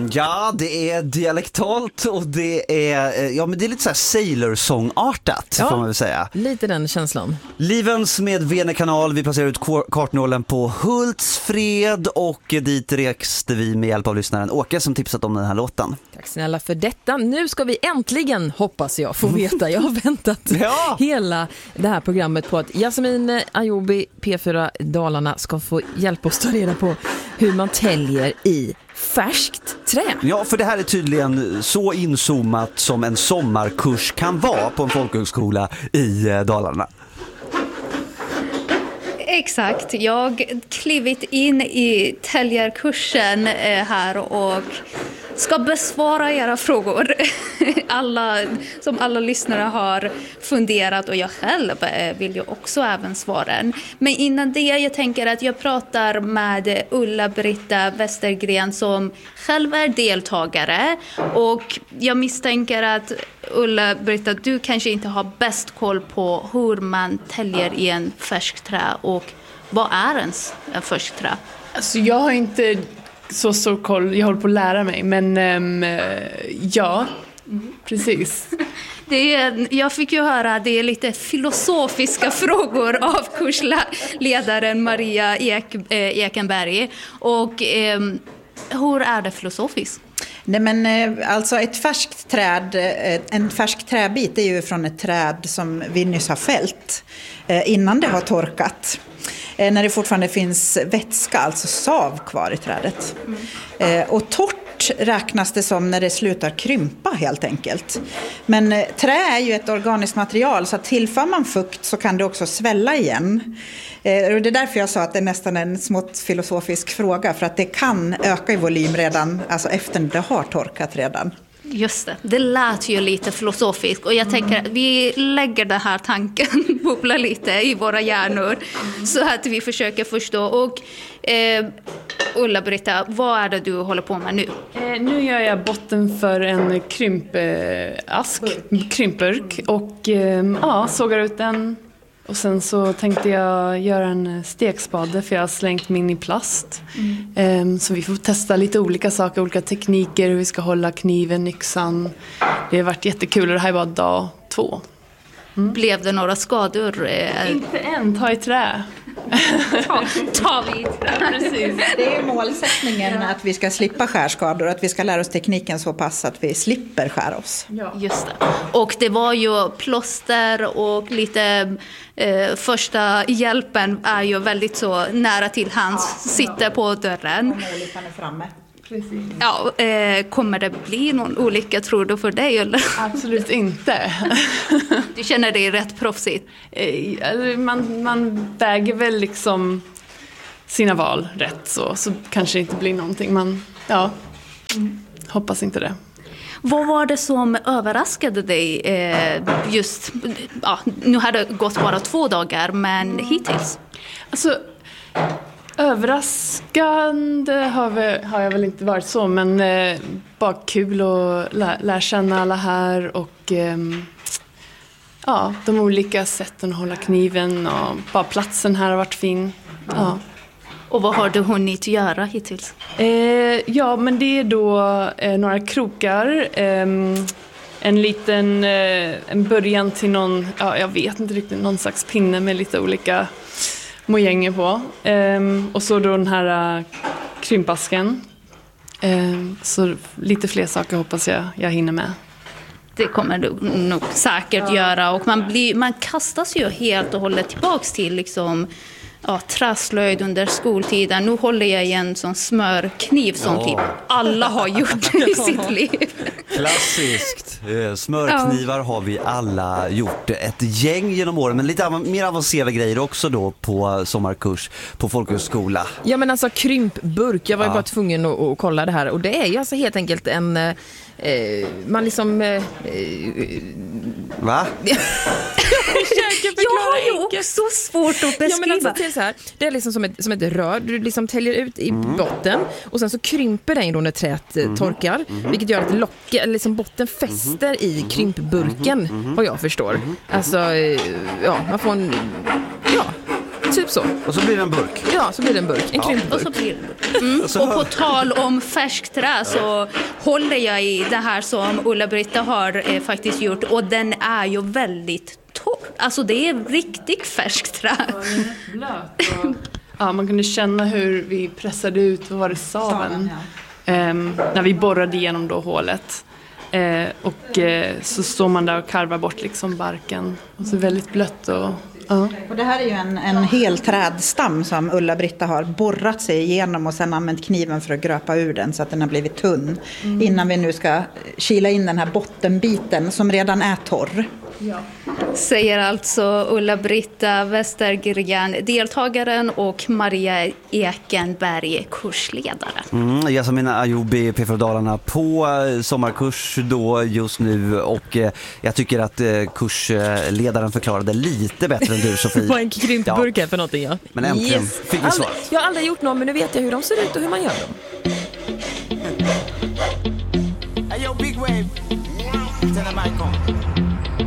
Ja, det är dialektalt och det är, men det är lite så här Sailor-sångartat, får man väl säga. Lite den känslan. Livens med Vene-kanal, vi placerar ut kartnålen på Hultsfred och dit reste vi med hjälp av lyssnaren Åke som tipsat om den här låten. Tack snälla för detta. Nu ska vi äntligen, hoppas jag, få veta. Jag har väntat hela det här programmet på att Jasmin Ayobi, P4 Dalarna, ska få hjälpa oss ta reda på hur man täljer i färskt trä. Ja, för det här är tydligen så inzoomat som en sommarkurs kan vara på en folkhögskola i Dalarna. Exakt, jag klivit in i täljarkursen här och ska besvara era frågor. Alla lyssnare har funderat och jag själv vill ju också även svara. Men innan det, jag tänker att jag pratar med Ulla-Britta Westergren som själv är deltagare. Och jag misstänker att Ulla-Britta, du kanske inte har bäst koll på hur man täljer i en färsk trä och vad är ens en färsk trä? Alltså jag har inte så stor koll, jag håller på att lära mig, men ja, precis. Jag fick ju höra att det är lite filosofiska frågor av kursledaren Maria Ekenberg. Och hur är det filosofiskt? Nej, men alltså ett färskt träd, en färsk träbit är ju från ett träd som vi nyss har fällt innan det har torkat. När det fortfarande finns vätska, alltså sav, kvar i trädet. Och torrt räknas det som när det slutar krympa helt enkelt. Men trä är ju ett organiskt material, så att tillför man fukt så kan det också svälla igen. Och det är därför jag sa att det är nästan en smått filosofisk fråga, för att det kan öka i volym redan, alltså efter det har torkat redan. Just det lät ju lite filosofiskt och jag tänker att vi lägger den här tanken bubbla lite i våra hjärnor så att vi försöker förstå. Och Ulla-Britta, vad är det du håller på med nu? Nu gör jag botten för en krympburk och sågar ut den. Och sen så tänkte jag göra en stekspade för jag har slängt min i plast. Så vi får testa lite olika saker, olika tekniker, hur vi ska hålla kniven, yxan. Det har varit jättekul och det här var dag 2. Blev det några skador? Inte än, ta i trä. Ta vi i trä, precis. Det är målsättningen att vi ska slippa skärskador, att vi ska lära oss tekniken så pass att vi slipper skära oss. Ja. Just det. Och det var ju plåster och lite första hjälpen är ju väldigt så nära till hands, sitter på dörren. Om olyckan är framme. Precis. Ja, kommer det bli någon olycka tror du för dig eller? Absolut inte. Du känner dig rätt proffsigt? Man väger väl liksom sina val rätt så kanske det inte blir någonting. Man, hoppas inte det. Vad var det som överraskade dig nu har det gått bara 2 dagar, men hittills? Alltså, överraskande har jag väl inte varit så, men bara kul att lära känna alla här och de olika sätten att hålla kniven och bara platsen här har varit fin. Ja. Och vad har du hunnit göra hittills? Men det är då några krokar, en liten en början till någon, jag vet inte riktigt, någon slags pinne med lite olika mojänger på. Och så då den här krympasken. Så lite fler saker hoppas jag hinner med. Det kommer du nog säkert göra. Och man kastas ju helt och hållet tillbaks till liksom träslöjd under skoltiden. Nu håller jag i en sån smörkniv som typ alla har gjort i sitt liv. Klassiskt. Smörknivar har vi alla gjort. Ett gäng genom åren, men lite mer avancerade grejer också då på sommarkurs på folkhögskola. Ja, men alltså krympburk, jag var ju bara tvungen att kolla det här. Och det är ju alltså helt enkelt en man liksom va? Jag har ju också svårt att beskriva. Ja, men alltså, det är så här, det är liksom som ett rör. Du liksom täljer ut i botten och sen så krymper den då när träet torkar, vilket gör att liksom botten fäster i krympburken, vad jag förstår. Alltså, man får en typ så. Och så blir det en burk. Ja, så blir det en burk. En krympburk. Och så blir det och på tal om färskträ så håller jag i det här som Ulla-Britta har faktiskt gjort. Och den är ju väldigt torr. Alltså det är riktigt färskträ. Ja, man kunde känna hur vi pressade ut, vad var det, saven? När vi borrade igenom då hålet. Så står man där och karvar bort liksom barken. Och så väldigt blött och... Och det här är ju en hel trädstam som Ulla-Britta har borrat sig igenom och sen använt kniven för att gröpa ur den så att den har blivit tunn. Innan vi nu ska kila in den här bottenbiten som redan är torr. Ja. Säger alltså Ulla-Britta Westergren, deltagaren, och Maria Ekenberg, kursledare. Yasamin Ayoubi, P4 Dalarna, på sommarkurs då just nu, och jag tycker att kursledaren förklarade lite bättre än du, Sofie. Vad en krympburk är för någonting, ja. Men äntligen fick vi svar. Jag har aldrig gjort någon, men nu vet jag hur de ser ut och hur man gör dem. Hey, yo, big wave. Tell them I come.